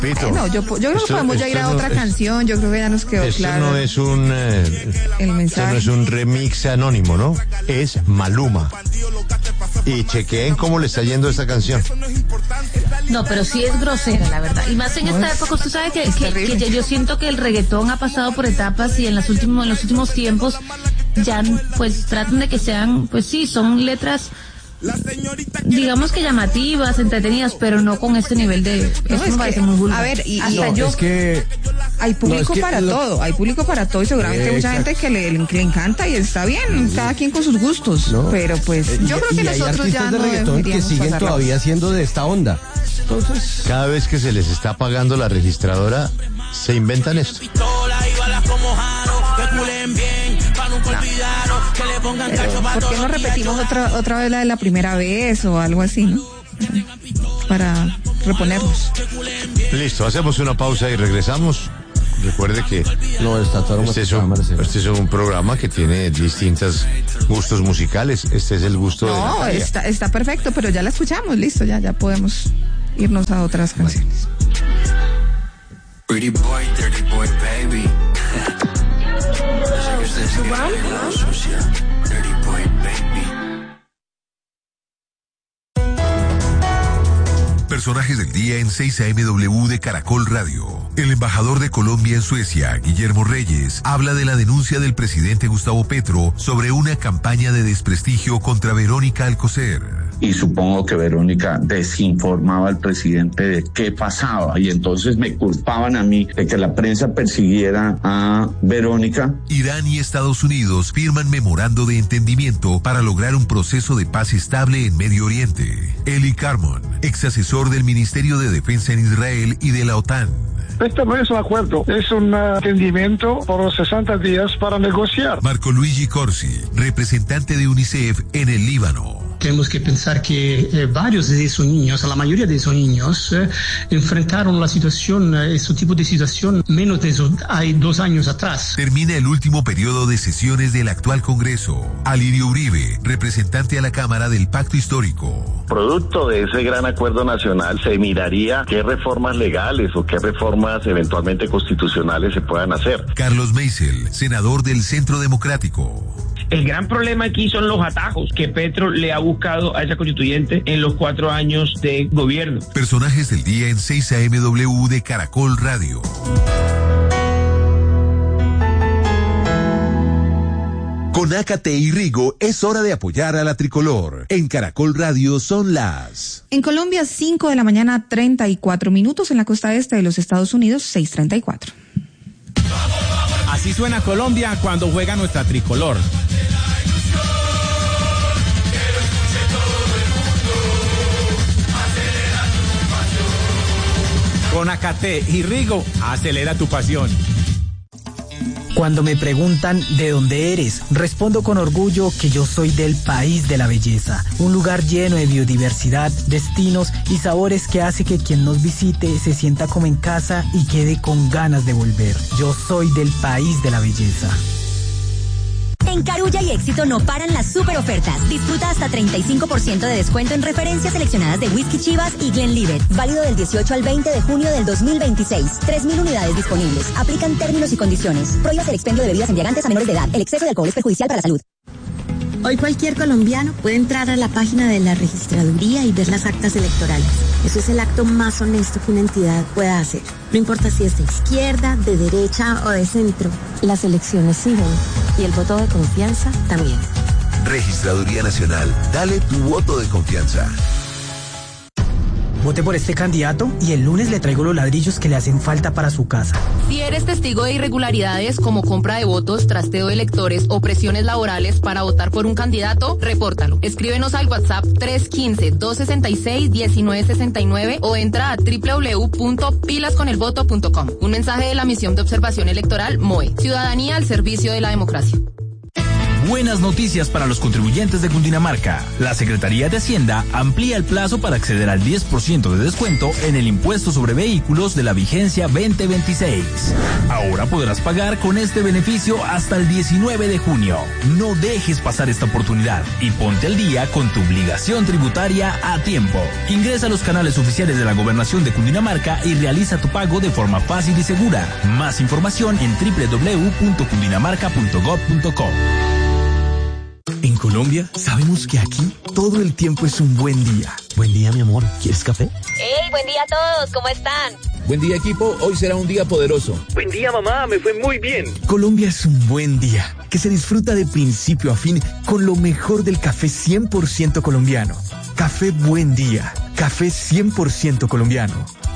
Bueno, yo creo que podemos ya ir a otra canción. Yo creo que ya nos quedó claro. Esto no es el mensaje. Esto no es un remix anónimo, ¿no? Es Maluma. Y chequeen cómo le está yendo esta canción. No, pero sí es grosera, la verdad. Y más en esta época, usted sabe que yo siento que el reggaetón ha pasado por etapas y en los últimos tiempos ya pues tratan de que sean, pues sí, son letras digamos que llamativas, entretenidas, pero no con este nivel de... Eso me parece muy vulgar. A ver, es que hay público para todo, hay público para todo y seguramente hay mucha gente que le encanta y está bien, cada quien con sus gustos, pero pues yo creo que nosotros ya de no reggaetón que siguen todavía siendo de esta onda. Entonces, cada vez que se les está pagando la registradora, se inventan esto. ¿Por qué no repetimos otra vez la de la primera vez o algo así, ¿no? Para reponernos. Listo, hacemos una pausa y regresamos. Recuerde que este es un programa que tiene distintos gustos musicales. Este es el gusto de Natalia. está perfecto, pero ya la escuchamos, listo, ya podemos irnos a otras canciones. Pretty boy, dirty boy, baby. Dirty boy, baby. Personajes del día en 6am de Caracol Radio. El embajador de Colombia en Suecia, Guillermo Reyes, habla de la denuncia del presidente Gustavo Petro sobre una campaña de desprestigio contra Verónica Alcocer. Y supongo que Verónica desinformaba al presidente de qué pasaba y entonces me culpaban a mí de que la prensa persiguiera a Verónica. Irán y Estados Unidos firman memorando de entendimiento para lograr un proceso de paz estable en Medio Oriente. Eli Carmon, ex asesor del Ministerio de Defensa en Israel y de la OTAN. Esto no es un acuerdo, es un entendimiento por los 60 días para negociar. Marco Luigi Corsi, representante de UNICEF en el Líbano. Tenemos que pensar que varios de esos niños, la mayoría de esos niños, enfrentaron la situación, ese tipo de situación, menos de eso, hay 2 años atrás. Termina el último periodo de sesiones del actual Congreso. Alirio Uribe, representante a la Cámara del Pacto Histórico. Producto de ese gran acuerdo nacional, se miraría qué reformas legales o qué reformas eventualmente constitucionales se puedan hacer. Carlos Meisel, senador del Centro Democrático. El gran problema aquí son los atajos que Petro le ha buscado a esa constituyente en los 4 años de gobierno. Personajes del día en 6am de Caracol Radio. Con Ácate y Rigo es hora de apoyar a la tricolor. En Caracol Radio son las... En Colombia, 5 de la mañana, 34 minutos. En la costa este de los Estados Unidos, 6:34. Así suena Colombia cuando juega nuestra tricolor. Con Ácate y Rigo, acelera tu pasión. Cuando me preguntan ¿de dónde eres?, respondo con orgullo que yo soy del país de la belleza, un lugar lleno de biodiversidad, destinos y sabores que hace que quien nos visite se sienta como en casa y quede con ganas de volver. Yo soy del país de la belleza. En Carulla y Éxito no paran las super ofertas. Disfruta hasta 35% de descuento en referencias seleccionadas de Whisky Chivas y Glenlivet. Válido del 18 al 20 de junio del 2026. 3.000 unidades disponibles. Aplican términos y condiciones. Prohíbas el expendio de bebidas embriagantes a menores de edad. El exceso de alcohol es perjudicial para la salud. Hoy cualquier colombiano puede entrar a la página de la registraduría y ver las actas electorales. Eso es el acto más honesto que una entidad pueda hacer. No importa si es de izquierda, de derecha o de centro. Las elecciones siguen y el voto de confianza también. Registraduría Nacional. Dale tu voto de confianza. Vote por este candidato y el lunes le traigo los ladrillos que le hacen falta para su casa. Si eres testigo de irregularidades como compra de votos, trasteo de electores o presiones laborales para votar por un candidato, repórtalo. Escríbenos al WhatsApp 315-266-1969 o entra a www.pilasconelvoto.com. Un mensaje de la Misión de Observación Electoral MOE. Ciudadanía al servicio de la democracia. buenas noticias para los contribuyentes de Cundinamarca. La Secretaría de Hacienda amplía el plazo para acceder al 10% de descuento en el impuesto sobre vehículos de la vigencia 2026. Ahora podrás pagar con este beneficio hasta el 19 de junio. No dejes pasar esta oportunidad y ponte al día con tu obligación tributaria a tiempo. Ingresa a los canales oficiales de la Gobernación de Cundinamarca y realiza tu pago de forma fácil y segura. Más información en www.cundinamarca.gov.co. En Colombia, sabemos que aquí todo el tiempo es un buen día. Buen día, mi amor. ¿Quieres café? ¡Hey, buen día a todos! ¿Cómo están? Buen día, equipo. Hoy será un día poderoso. Buen día, mamá. Me fue muy bien. Colombia es un buen día que se disfruta de principio a fin con lo mejor del café 100% colombiano. Café Buen Día. Café 100% colombiano.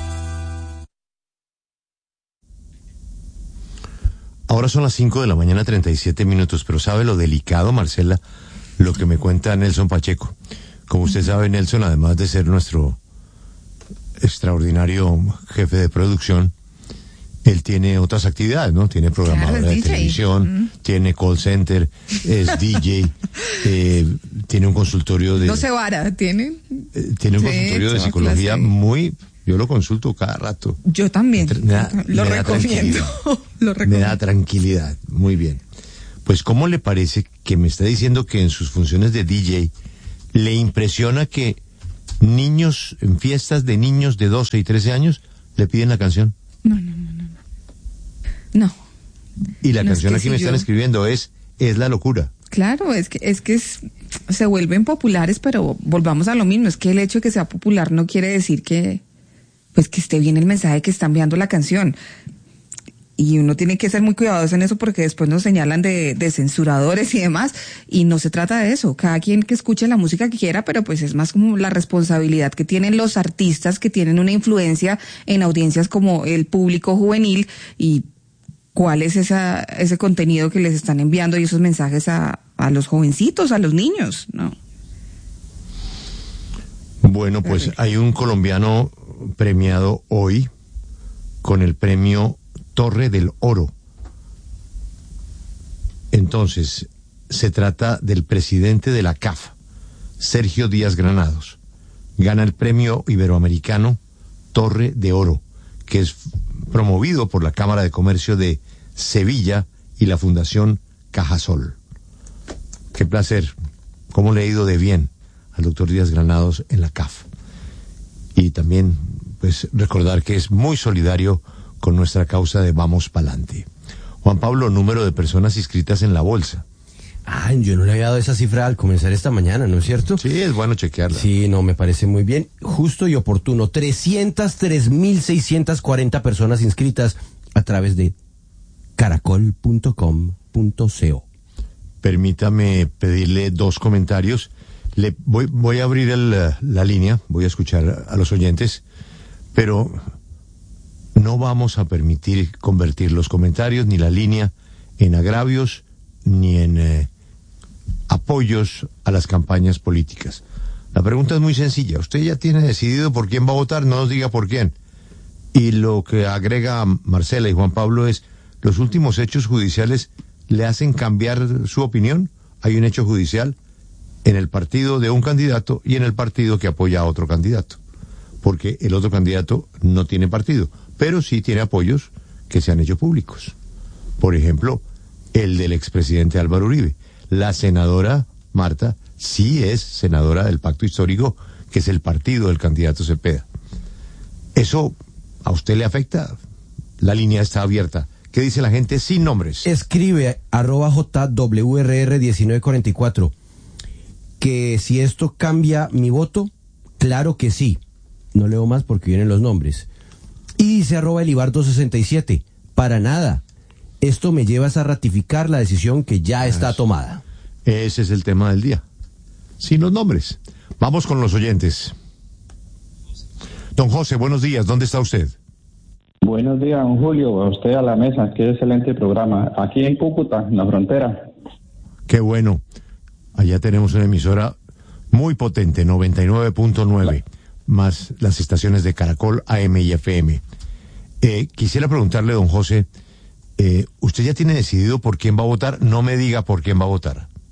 Ahora son las 5 de la mañana, 37 minutos, pero ¿sabe lo delicado, Marcela? Lo que me cuenta Nelson Pacheco. Como usted sabe, Nelson, además de ser nuestro extraordinario jefe de producción, él tiene otras actividades, ¿no? Tiene programadora de televisión, tiene call center, es DJ, tiene un consultorio de... No se vara, ¿tiene? Tiene un consultorio de psicología muy... Yo lo consulto cada rato. Yo también. Lo recomiendo. Me da tranquilidad. Muy bien. Pues, ¿cómo le parece que me está diciendo que en sus funciones de DJ le impresiona que niños, en fiestas de niños de 12 y 13 años, le piden la canción? No. Y la canción aquí me están escribiendo es la locura. Claro, es que se vuelven populares, pero volvamos a lo mismo. Es que el hecho de que sea popular no quiere decir que esté bien el mensaje que está enviando la canción. Y uno tiene que ser muy cuidadoso en eso porque después nos señalan de censuradores y demás, y no se trata de eso. Cada quien que escuche la música que quiera, pero pues es más como la responsabilidad que tienen los artistas que tienen una influencia en audiencias como el público juvenil y cuál es ese contenido que les están enviando y esos mensajes a los jovencitos, a los niños, ¿no? Bueno, pues hay un colombiano premiado hoy con el premio Torre del Oro. Entonces, se trata del presidente de la CAF, Sergio Díaz Granados. Gana el premio iberoamericano Torre de Oro, que es promovido por la Cámara de Comercio de Sevilla y la Fundación Cajasol. Qué placer, cómo le ha ido de bien al doctor Díaz Granados en la CAF. Y también, pues, recordar que es muy solidario con nuestra causa de Vamos Pa'lante. Juan Pablo, número de personas inscritas en la bolsa. Yo no le había dado esa cifra al comenzar esta mañana, ¿no es cierto? Sí, es bueno chequearla. Sí, no, me parece muy bien. Justo y oportuno. 303.640 personas inscritas a través de caracol.com.co. Permítame pedirle 2 comentarios. Voy a abrir la línea, voy a escuchar a los oyentes, pero no vamos a permitir convertir los comentarios ni la línea en agravios ni en apoyos a las campañas políticas. La pregunta es muy sencilla. Usted ya tiene decidido por quién va a votar, no nos diga por quién. Y lo que agrega Marcela y Juan Pablo es, ¿los últimos hechos judiciales le hacen cambiar su opinión? Hay un hecho judicial en el partido de un candidato y en el partido que apoya a otro candidato, porque el otro candidato no tiene partido, pero sí tiene apoyos que se han hecho públicos. Por ejemplo, el del expresidente Álvaro Uribe. La senadora Marta sí es senadora del Pacto Histórico, que es el partido del candidato Cepeda. ¿Eso a usted le afecta? La línea está abierta. ¿Qué dice la gente sin nombres? Escribe @JWRR1944 que si esto cambia mi voto, claro que sí. No leo más porque vienen los nombres. Y dice @Elibardo67, para nada. Esto me lleva a ratificar la decisión que ya está tomada. Ese es el tema del día. Sin los nombres. Vamos con los oyentes. Don José, buenos días. ¿Dónde está usted? Buenos días, don Julio. A usted, a la mesa. Qué excelente programa. Aquí en Cúcuta, en la frontera. Qué bueno. Allá tenemos una emisora muy potente, 99.9, más las estaciones de Caracol, AM y FM. Quisiera preguntarle, don José, ¿usted ya tiene decidido por quién va a votar? No me diga por quién va a votar.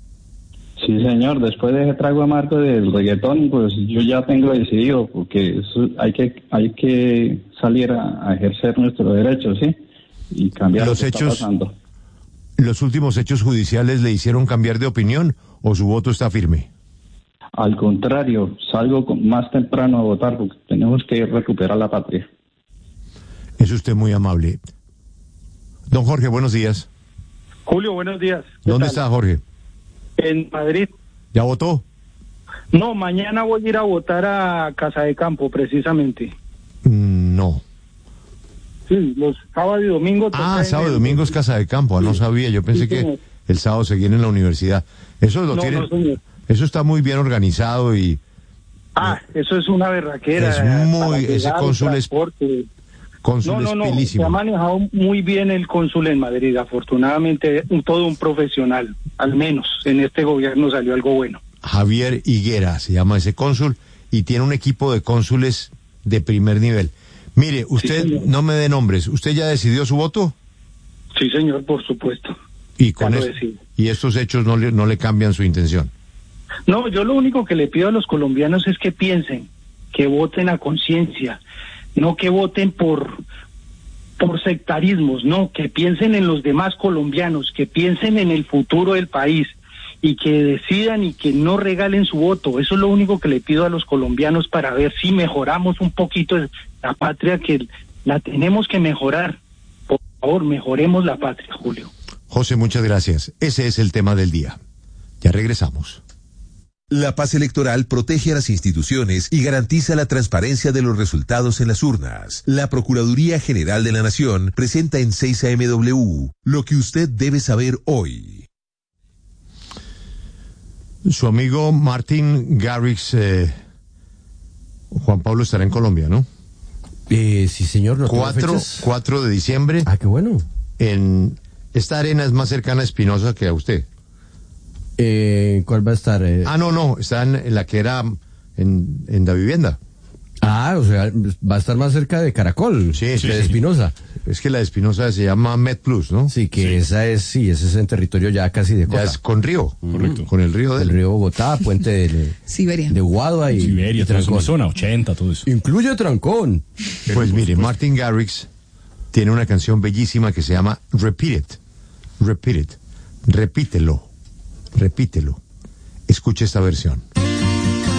Sí, señor, después de ese trago amargo del reggaetón, pues yo ya tengo decidido, porque eso hay que salir a ejercer nuestros derechos, ¿sí? Y cambiar los lo que hechos, está pasando. ¿Los últimos hechos judiciales le hicieron cambiar de opinión o su voto está firme? Al contrario, salgo más temprano a votar porque tenemos que recuperar la patria. Es usted muy amable. Don Jorge, buenos días. Julio, buenos días. ¿Dónde está Jorge? En Madrid. ¿Ya votó? No, mañana voy a ir a votar a Casa de Campo, precisamente. No. Sí, los sábados y domingos. Sábado y domingo es Casa de Campo. No sabía. Yo pensé que el sábado seguían en la universidad. Eso lo tienen. No, señor. Eso está muy bien organizado y. Eso es una berraquera. Es muy. Ese cónsul es. Cónsul es pilísimo. Se ha manejado muy bien el cónsul en Madrid. Afortunadamente, todo un profesional. Al menos en este gobierno salió algo bueno. Javier Higuera se llama ese cónsul y tiene un equipo de cónsules de primer nivel. Mire, usted no me dé nombres. ¿Usted ya decidió su voto? Sí, señor, por supuesto. Y y estos hechos no le cambian su intención. No, yo lo único que le pido a los colombianos es que piensen, que voten a conciencia, no que voten por sectarismos, no, que piensen en los demás colombianos, que piensen en el futuro del país y que decidan y que no regalen su voto. Eso es lo único que le pido a los colombianos para ver si mejoramos un poquito la patria, que la tenemos que mejorar. Por favor, mejoremos la patria, Julio. José, muchas gracias. Ese es el tema del día. Ya regresamos. La paz electoral protege a las instituciones y garantiza la transparencia de los resultados en las urnas. La Procuraduría General de la Nación presenta en 6 AMW lo que usted debe saber hoy. Su amigo Martin Garrix, Juan Pablo, estará en Colombia, ¿no? Sí, señor. ¿No 4 de diciembre. Qué bueno. Esta arena es más cercana a Espinosa que a usted. ¿Cuál va a estar? No, está en la que era en la vivienda. O sea, va a estar más cerca de Caracol, sí, de Espinosa. Es que la de Espinosa se llama MedPlus, ¿no? Sí, que esa es en territorio ya casi de costa. Ya es con río, correcto. Con el río el río Bogotá, puente de Siberia. De Guadua y Siberia, y Trancón. Zona 80, todo eso. Incluye Trancón. Pues mire, Martin Garrix tiene una canción bellísima que se llama Repeat It. Repítelo. Escuche esta versión.